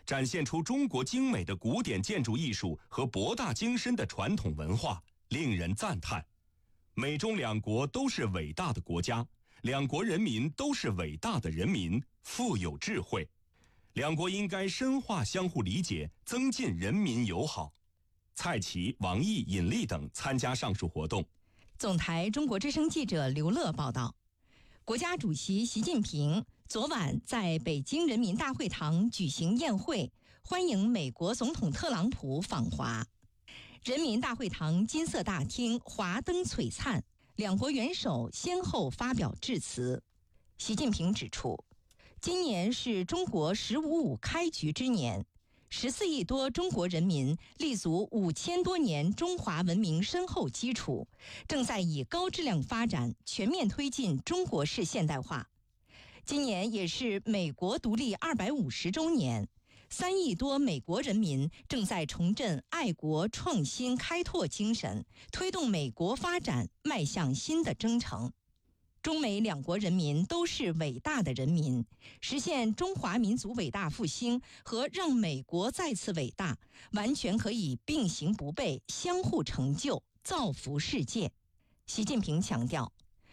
展现出中国精美的古典建筑艺术和博大精深的传统文化，令人赞叹。美中两国都是伟大的国家，两国人民都是伟大的人民，富有智慧。两国应该深化相互理解，增进人民友好。蔡奇、王毅、尹力等参加上述活动。 总台中国之声记者刘乐报道，国家主席习近平昨晚在北京人民大会堂举行宴会，欢迎美国总统特朗普访华。人民大会堂金色大厅华灯璀璨，两国元首先后发表致辞。习近平指出，今年是中国“15+5”开局之年，14亿多中国人民立足5000多年中华文明深厚基础，正在以高质量发展全面推进中国式现代化。今年也是美国独立250周年，3亿多美国人民正在重振爱国创新开拓精神，推动美国发展迈向新的征程。中美两国人民都是伟大的人民，实现中华民族伟大复兴和让美国再次伟大，完全可以并行不悖，相互成就，造福世界。习近平强调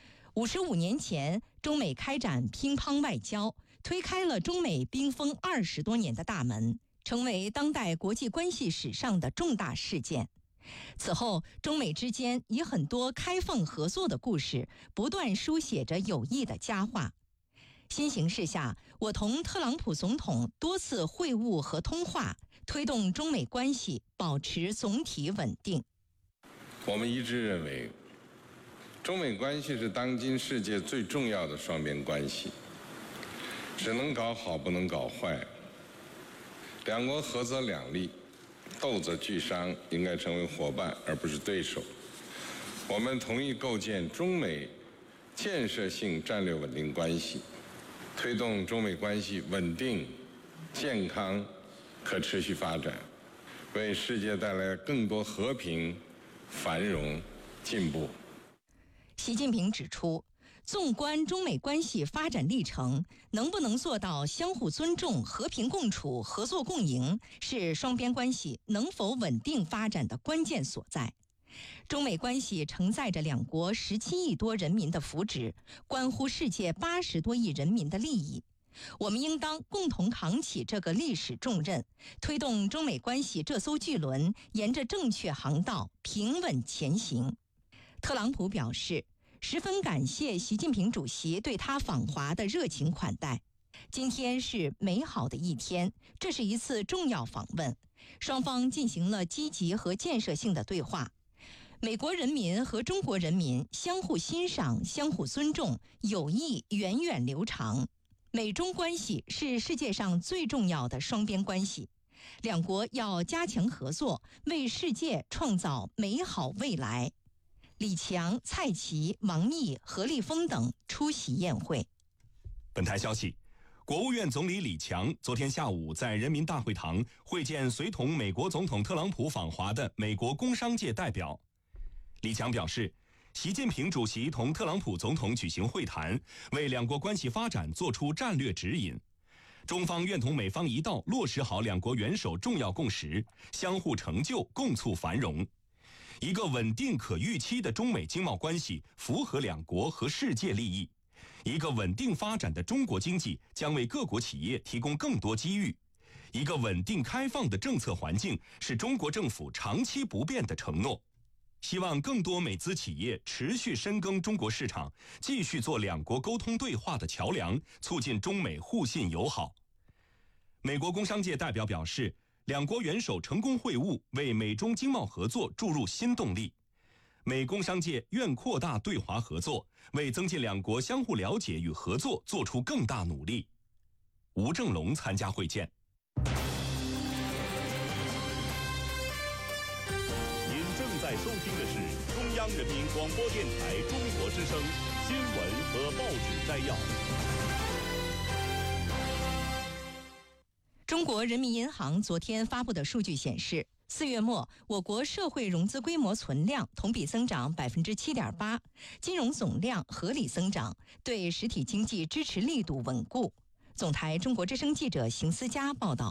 ，55年前，中美开展乒乓外交，推开了中美冰封20多年的大门，成为当代国际关系史上的重大事件。此后，中美之间以很多开放合作的故事，不断书写着友谊的佳话。新形势下，我同特朗普总统多次会晤和通话，推动中美关系保持总体稳定。 我们一致认为，中美关系是当今世界最重要的双边关系，只能搞好，不能搞坏。两国合则两利，斗则俱伤，应该成为伙伴而不是对手。我们同意构建中美建设性战略稳定关系，推动中美关系稳定、健康、可持续发展，为世界带来更多和平、繁荣、进步。 习近平指出，纵观中美关系发展历程，能不能做到相互尊重、和平共处、合作共赢，是双边关系能否稳定发展的关键所在。中美关系承载着两国17亿多人民的福祉，关乎世界80多亿人民的利益。我们应当共同扛起这个历史重任，推动中美关系这艘巨轮沿着正确航道平稳前行。特朗普表示，十分感谢习近平主席对他访华的热情款待。今天是美好的一天，这是一次重要访问，双方进行了积极和建设性的对话。美国人民和中国人民相互欣赏、相互尊重，友谊源远流长。美中关系是世界上最重要的双边关系，两国要加强合作，为世界创造美好未来。李强、蔡奇、王毅、何立峰等出席宴会。 本台消息，国务院总理李强昨天下午在人民大会堂会见随同美国总统特朗普访华的美国工商界代表。李强表示，习近平主席同特朗普总统举行会谈，为两国关系发展作出战略指引。中方愿同美方一道落实好两国元首重要共识，相互成就，共促繁荣。一个稳定可预期的中美经贸关系符合两国和世界利益。一个稳定发展的中国经济将为各国企业提供更多机遇。一个稳定开放的政策环境是中国政府长期不变的承诺。希望更多美资企业持续深耕中国市场，继续做两国沟通对话的桥梁，促进中美互信友好。美国工商界代表表示，两国元首成功会晤，为美中经贸合作注入新动力。美工商界愿扩大对华合作，为增进两国相互了解与合作做出更大努力。吴正龙参加会见。 您正在收听的是中央人民广播电台中国之声新闻和报纸摘要。 中国人民银行昨天发布的数据显示，4月末，我国社会融资规模存量同比增长7.8%，金融总量合理增长，对实体经济支持力度稳固。总台中国之声记者邢思佳报道。